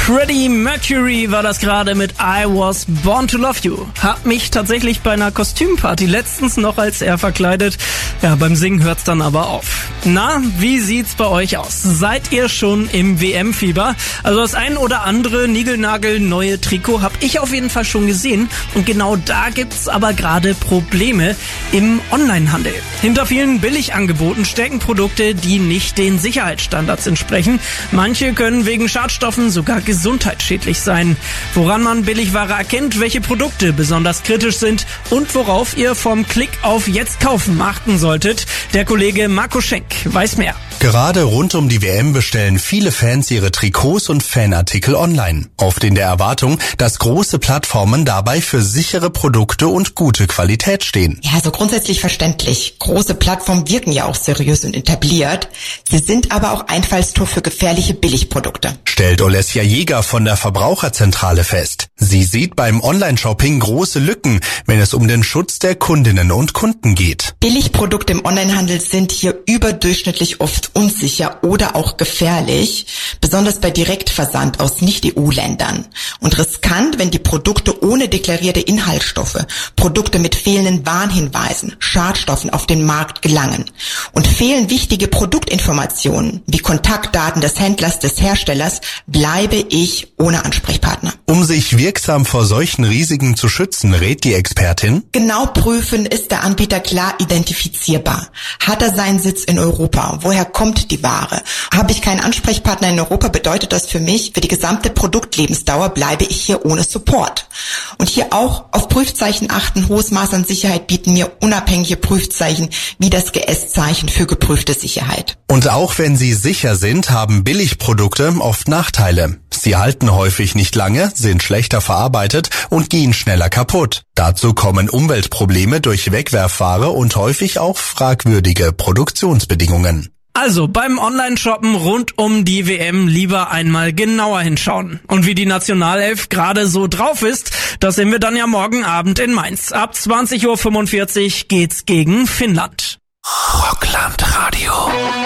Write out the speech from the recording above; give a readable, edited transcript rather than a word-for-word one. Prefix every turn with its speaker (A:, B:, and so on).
A: Freddie Mercury war das gerade mit I Was Born to Love You. Hab mich tatsächlich bei einer Kostümparty letztens noch als er verkleidet. Ja, beim Singen hört's dann aber auf. Na, wie sieht's bei euch aus? Seid ihr schon im WM-Fieber? Also das ein oder andere niegelnagelneue Trikot hab ich auf jeden Fall schon gesehen. Und genau da gibt's aber gerade Probleme im Onlinehandel. Hinter vielen Billigangeboten stecken Produkte, die nicht den Sicherheitsstandards entsprechen. Manche können wegen Schadstoffen sogar gesundheitsschädlich sein. Woran man Billigware erkennt, welche Produkte besonders kritisch sind und worauf ihr vom Klick auf Jetzt kaufen achten solltet. Der Kollege Marco Schenk weiß mehr.
B: Gerade rund um die WM bestellen viele Fans ihre Trikots und Fanartikel online. Oft in der Erwartung, dass große Plattformen dabei für sichere Produkte und gute Qualität stehen.
C: Ja, also grundsätzlich verständlich. Große Plattformen wirken ja auch seriös und etabliert. Sie sind aber auch Einfallstor für gefährliche Billigprodukte.
B: Stellt Olesja Jäger von der Verbraucherzentrale fest. Sie sieht beim Online-Shopping große Lücken, wenn es um den Schutz der Kundinnen und Kunden geht.
C: Billigprodukte im Onlinehandel sind hier überdurchschnittlich oft unsicher oder auch gefährlich, besonders bei Direktversand aus Nicht-EU-Ländern. Und riskant, wenn die Produkte ohne deklarierte Inhaltsstoffe, Produkte mit fehlenden Warnhinweisen, Schadstoffen auf den Markt gelangen. Und fehlen wichtige Produktinformationen wie Kontaktdaten des Händlers, des Herstellers, bleibe ich ohne Ansprechpartner.
B: Um sich wirksam vor solchen Risiken zu schützen, rät die Expertin:
C: Genau prüfen, ist der Anbieter klar identifizierbar? Hat er seinen Sitz in Europa? Woher kommt die Ware? Habe ich keinen Ansprechpartner in Europa, bedeutet das für mich, für die gesamte Produktlebensdauer bleibe ich hier ohne Support. Und hier auch auf Prüfzeichen achten. Hohes Maß an Sicherheit bieten mir unabhängige Prüfzeichen wie das GS-Zeichen für geprüfte Sicherheit.
B: Und auch wenn sie sicher sind, haben Billigprodukte oft Nachteile. Sie halten häufig nicht lange, sind schlechter verarbeitet und gehen schneller kaputt. Dazu kommen Umweltprobleme durch Wegwerfware und häufig auch fragwürdige Produktionsbedingungen.
A: Also beim Online-Shoppen rund um die WM lieber einmal genauer hinschauen. Und wie die Nationalelf gerade so drauf ist, das sehen wir dann ja morgen Abend in Mainz. Ab 20:45 Uhr geht's gegen Finnland.
D: Rockland Radio.